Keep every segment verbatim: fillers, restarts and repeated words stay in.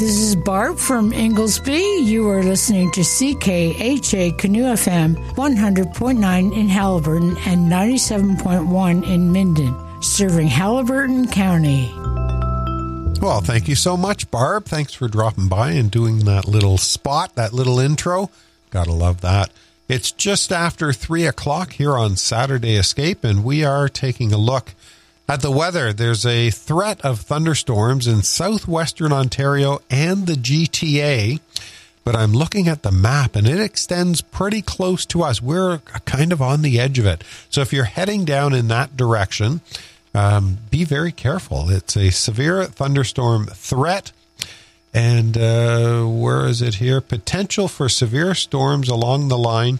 This is Barb from Inglesby. You are listening to C K H A Canoe F M one hundred point nine in Haliburton and ninety-seven point one in Minden, serving Haliburton County. Well, thank you so much, Barb. Thanks for dropping by and doing that little spot, that little intro. Gotta love that. It's just after three o'clock here on Saturday Escape, and we are taking a look at the weather. There's a threat of thunderstorms in southwestern Ontario and the G T A, but I'm looking at the map and it extends pretty close to us. We're kind of on the edge of it. So if you're heading down in that direction, um, be very careful. It's a severe thunderstorm threat. And uh, where is it here? Potential for severe storms along the line.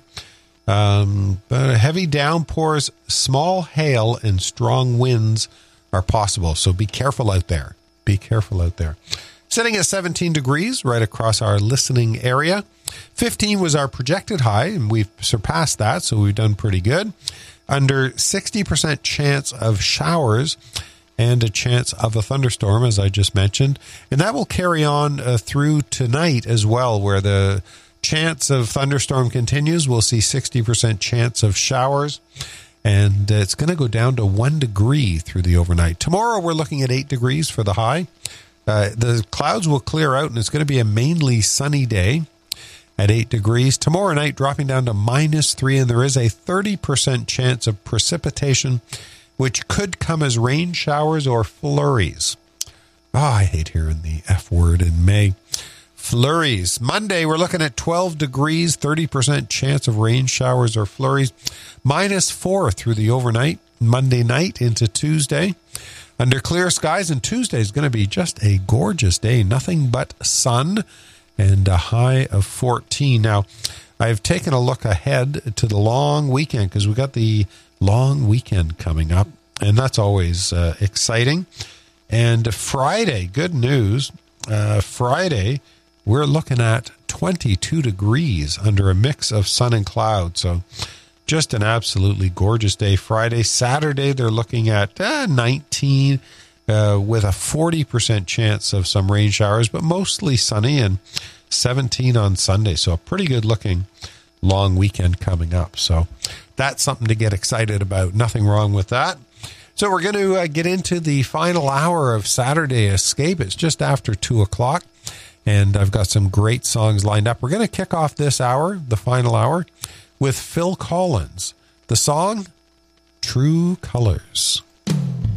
Um, but heavy downpours, small hail, and strong winds are possible. So be careful out there. Be careful out there. Sitting at seventeen degrees right across our listening area. fifteen was our projected high, and we've surpassed that, so we've done pretty good. Under sixty percent chance of showers and a chance of a thunderstorm, as I just mentioned. And that will carry on uh, through tonight as well, where the chance of thunderstorm continues. We'll see sixty percent chance of showers, and uh, it's going to go down to one degree through the overnight. Tomorrow, we're looking at eight degrees for the high. Uh, the clouds will clear out, and it's going to be a mainly sunny day at eight degrees. Tomorrow night, dropping down to minus three, and there is a thirty percent chance of precipitation, which could come as rain showers or flurries. Oh, I hate hearing the F word in May. Flurries. Monday, we're looking at twelve degrees, thirty percent chance of rain showers or flurries. Minus four through the overnight, Monday night into Tuesday. Under clear skies, and Tuesday is going to be just a gorgeous day. Nothing but sun and a high of fourteen. Now, I've taken a look ahead to the long weekend because we've got the long weekend coming up, and that's always uh, exciting. And Friday, good news, uh, Friday, we're looking at twenty-two degrees under a mix of sun and cloud. So just an absolutely gorgeous day Friday. Saturday, they're looking at uh, nineteen uh, with a forty percent chance of some rain showers, but mostly sunny, and seventeen on Sunday. So a pretty good looking long weekend coming up. So that's something to get excited about. Nothing wrong with that. So we're going to uh, get into the final hour of Saturday Escape. It's just after two o'clock. And I've got some great songs lined up. We're going to kick off this hour, the final hour, with Phil Collins. The song, True Colors.